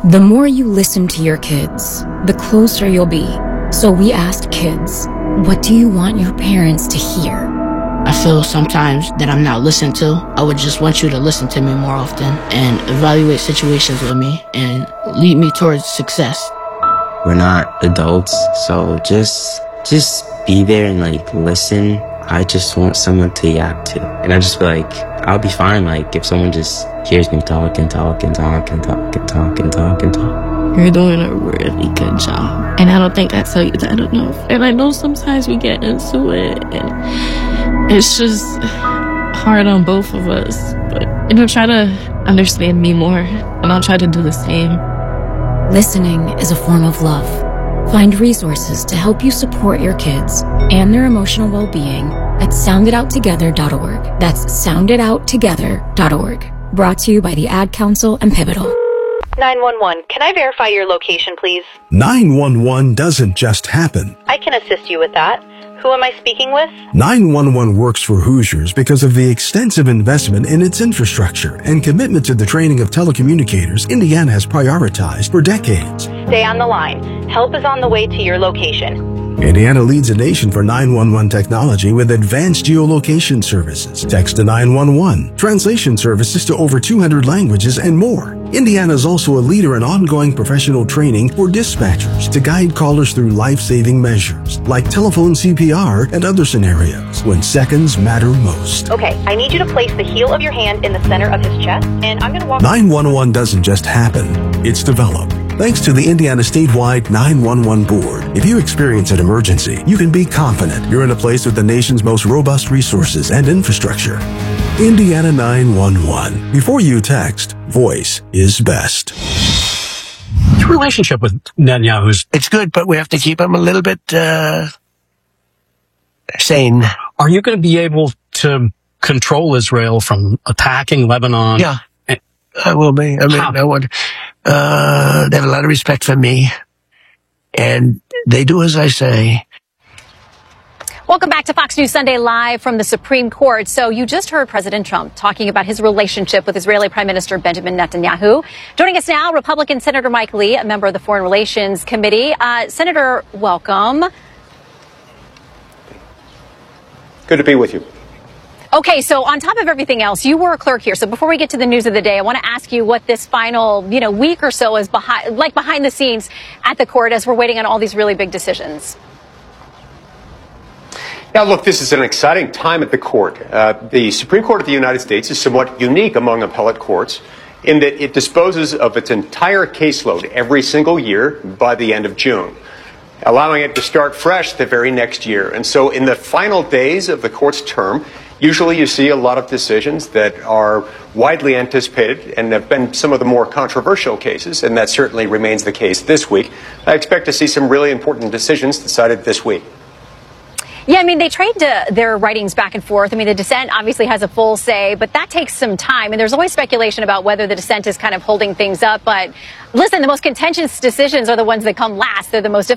The more you listen to your kids, the closer you'll be. So we asked kids, what do you want your parents to hear? I feel sometimes that I'm not listened to. I would just want you to listen to me more often and evaluate situations with me and lead me towards success. We're not adults, so just be there and listen. I just want someone to yap to. And I just feel like I'll be fine if someone just hears me talk and talk and talk and talk and talk and talk and talk. You're doing a really good job. And I don't think I tell you that enough. And I know sometimes we get into it and it's just hard on both of us. But, try to understand me more and I'll try to do the same. Listening is a form of love. Find resources to help you support your kids and their emotional well-being at sounditouttogether.org. That's sounditouttogether.org. Brought to you by the Ad Council and Pivotal. 911, can I verify your location, please? 911 doesn't just happen. I can assist you with that. Who am I speaking with? 911 works for Hoosiers because of the extensive investment in its infrastructure and commitment to the training of telecommunicators Indiana has prioritized for decades. Stay on the line. Help is on the way to your location. Indiana leads the nation for 911 technology with advanced geolocation services, text to 911, translation services to over 200 languages, and more. Indiana is also a leader in ongoing professional training for dispatchers to guide callers through life-saving measures, like telephone CPR and other scenarios when seconds matter most. Okay, I need you to place the heel of your hand in the center of his chest, and I'm going to walk... 911 doesn't just happen, it's developed. Thanks to the Indiana Statewide 911 Board, if you experience an emergency, you can be confident you're in a place with the nation's most robust resources and infrastructure. Indiana 911. Before you text, voice is best. Your relationship with Netanyahu it's good, but we have to keep him a little bit sane. Are you going to be able to control Israel from attacking Lebanon? Yeah, I will be. They have a lot of respect for me, and they do as I say. Welcome back to Fox News Sunday Live from the Supreme Court. So you just heard President Trump talking about his relationship with Israeli Prime Minister Benjamin Netanyahu. Joining us now, Republican Senator Mike Lee, a member of the Foreign Relations Committee. Senator, welcome. Good to be with you. Okay, so on top of everything else, you were a clerk here. So before we get to the news of the day, I want to ask you what this final, week or so is behind the scenes at the court as we're waiting on all these really big decisions. Now, look, this is an exciting time at the court. The Supreme Court of the United States is somewhat unique among appellate courts in that it disposes of its entire caseload every single year by the end of June, allowing it to start fresh the very next year. And so in the final days of the court's term, usually you see a lot of decisions that are widely anticipated and have been some of the more controversial cases, and that certainly remains the case this week. I expect to see some really important decisions decided this week. Yeah, they trade their writings back and forth. The dissent obviously has a full say, but that takes some time. And there's always speculation about whether the dissent is kind of holding things up. But listen, the most contentious decisions are the ones that come last. They're the most